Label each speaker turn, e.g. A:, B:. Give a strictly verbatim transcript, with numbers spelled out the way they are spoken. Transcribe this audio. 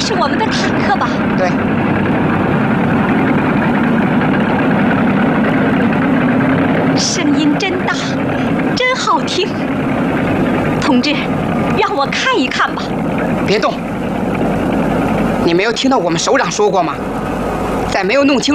A: 是我们的坦克吧？
B: 对。
A: 声音真大，真好听。同志，让我看一看吧。
B: 别动！你没有听到我们首长说过吗？在没有弄清